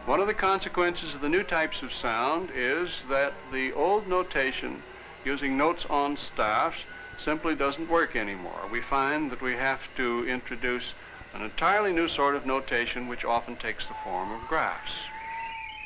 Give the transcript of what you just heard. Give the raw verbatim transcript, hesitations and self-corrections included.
One of the consequences of the new types of sound is that the old notation using notes on staffs simply doesn't work anymore. We find that we have to introduce an entirely new sort of notation which often takes the form of graphs.